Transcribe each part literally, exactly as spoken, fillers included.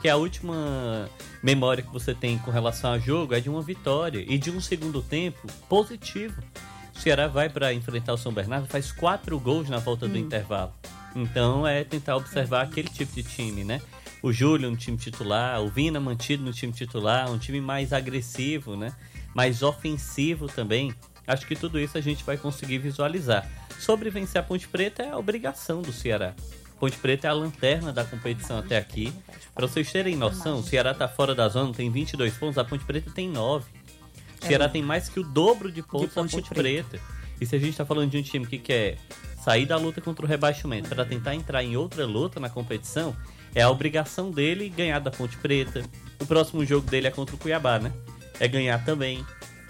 porque a última memória que você tem com relação ao jogo é de uma vitória e de um segundo tempo positivo. O Ceará vai para enfrentar o São Bernardo, faz quatro gols na volta do hum. intervalo. Então é tentar observar aquele tipo de time, né? O Júlio no time titular, o Vina mantido no time titular, um time mais agressivo, né? Mais ofensivo também. Acho que tudo isso a gente vai conseguir visualizar. Sobre vencer a Ponte Preta é a obrigação do Ceará. Ponte Preta é a lanterna da competição até aqui. Para vocês terem noção, o Ceará está fora da zona, tem vinte e dois pontos, a Ponte Preta tem nove. O Ceará é. tem mais que o dobro de pontos da Ponte, Ponte Preta. Preta. E se a gente está falando de um time que quer sair da luta contra o rebaixamento para tentar entrar em outra luta na competição, é a obrigação dele ganhar da Ponte Preta. O próximo jogo dele é contra o Cuiabá, né? É ganhar também.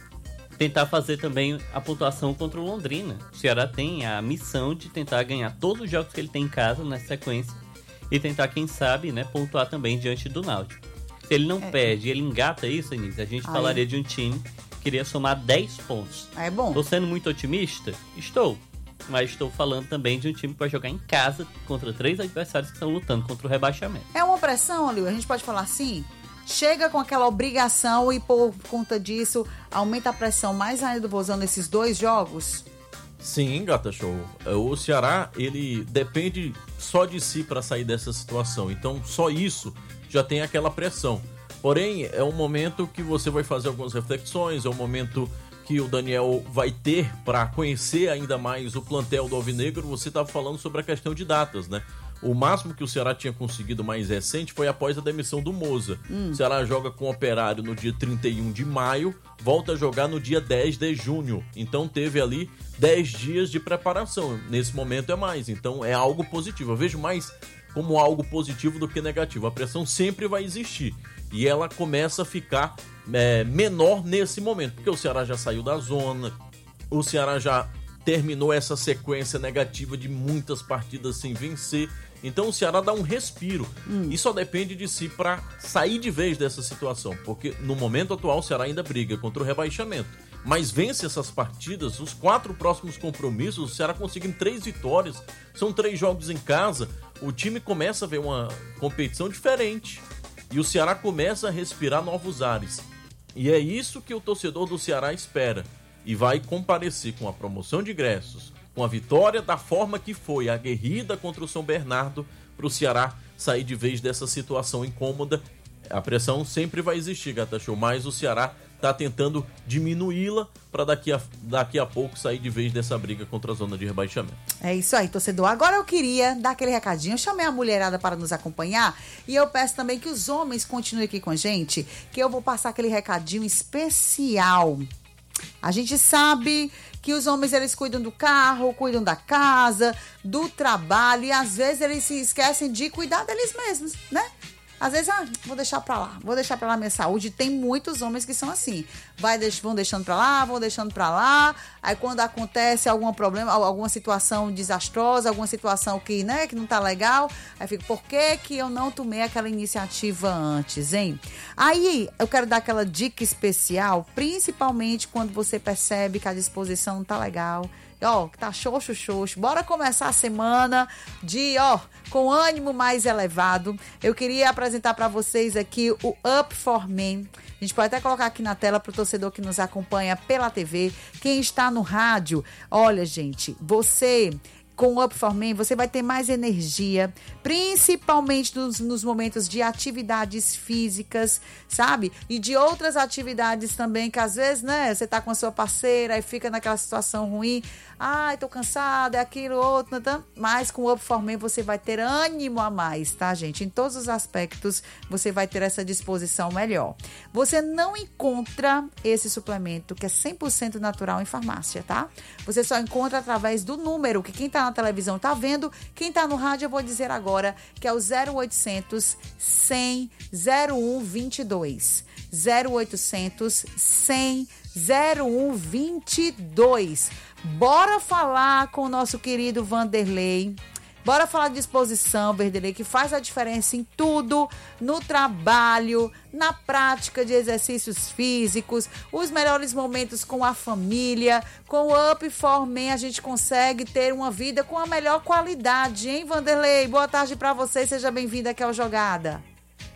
Tentar fazer também a pontuação contra o Londrina. O Ceará tem a missão de tentar ganhar todos os jogos que ele tem em casa na sequência e tentar, quem sabe, né, pontuar também diante do Náutico. Se ele não é. perde, ele engata isso, Anísio, a gente Ai. falaria de um time que queria somar dez pontos. É bom. Estou sendo muito otimista? Estou. Mas estou falando também de um time que vai jogar em casa contra três adversários que estão lutando contra o rebaixamento. É uma pressão, Liu, a gente pode falar assim? Chega com aquela obrigação e por conta disso aumenta a pressão mais ainda do Vozão nesses dois jogos? Sim, Gata Show. O Ceará, ele depende só de si para sair dessa situação. Então, só isso já tem aquela pressão. Porém, é um momento que você vai fazer algumas reflexões, é um momento que o Daniel vai ter para conhecer ainda mais o plantel do Alvinegro. Você estava falando sobre a questão de datas, né? O máximo que o Ceará tinha conseguido mais recente foi após a demissão do Moza. Hum. O Ceará joga com o Operário no dia trinta e um de maio, volta a jogar no dia dez de junho. Então teve ali dez dias de preparação. Nesse momento é mais, então é algo positivo. Eu vejo mais como algo positivo do que negativo. A pressão sempre vai existir e ela começa a ficar é, menor nesse momento, porque o Ceará já saiu da zona, o Ceará já terminou essa sequência negativa de muitas partidas sem vencer. Então o Ceará dá um respiro hum. e só depende de si para sair de vez dessa situação, porque no momento atual o Ceará ainda briga contra o rebaixamento, mas vence essas partidas, os quatro próximos compromissos, o Ceará conseguindo três vitórias, são três jogos em casa, o time começa a ver uma competição diferente e o Ceará começa a respirar novos ares. E é isso que o torcedor do Ceará espera e vai comparecer com a promoção de ingressos, com a vitória da forma que foi, aguerrida contra o São Bernardo, para o Ceará sair de vez dessa situação incômoda. A pressão sempre vai existir, Gata Show, mas o Ceará está tentando diminuí-la para daqui a, daqui a pouco sair de vez dessa briga contra a zona de rebaixamento. É isso aí, torcedor. Agora eu queria dar aquele recadinho. Eu chamei a mulherada para nos acompanhar e eu peço também que os homens continuem aqui com a gente, que eu vou passar aquele recadinho especial. A gente sabe que os homens, eles cuidam do carro, cuidam da casa, do trabalho e às vezes eles se esquecem de cuidar deles mesmos, né? Às vezes, ah, vou deixar pra lá, vou deixar pra lá minha saúde. Tem muitos homens que são assim. Vai, vão deixando pra lá, vão deixando pra lá. Aí quando acontece algum problema, alguma situação desastrosa, alguma situação que, né, que não tá legal, aí fica, por que que eu não tomei aquela iniciativa antes, hein? Aí eu quero dar aquela dica especial, principalmente quando você percebe que a disposição não tá legal. Ó, tá xoxo, xoxo. Bora começar a semana de, ó, com ânimo mais elevado. Eu queria apresentar para vocês aqui o Up for Men. A gente pode até colocar aqui na tela para o torcedor que nos acompanha pela T V. Quem está no rádio, olha, gente, você... Com o Up for Men, você vai ter mais energia, principalmente nos, nos momentos de atividades físicas, sabe? E de outras atividades também, que às vezes, né, você tá com a sua parceira e fica naquela situação ruim. Ai, tô cansada, é aquilo, outro, tá? Mas com o Up for Men você vai ter ânimo a mais, tá, gente? Em todos os aspectos, você vai ter essa disposição melhor. Você não encontra esse suplemento, que é cem por cento natural, em farmácia, tá? Você só encontra através do número, que quem tá na televisão tá vendo, quem tá no rádio eu vou dizer agora, que é o zero oitocentos, cem, zero um vinte e dois. zero oitocentos, cem, zero um vinte e dois. Bora falar com o nosso querido Vanderlei. Bora falar de disposição, Vanderlei, que faz a diferença em tudo, no trabalho, na prática de exercícios físicos, os melhores momentos com a família. Com o Up for Men, a gente consegue ter uma vida com a melhor qualidade, hein, Vanderlei? Boa tarde para você, seja bem-vindo aqui ao Jogada.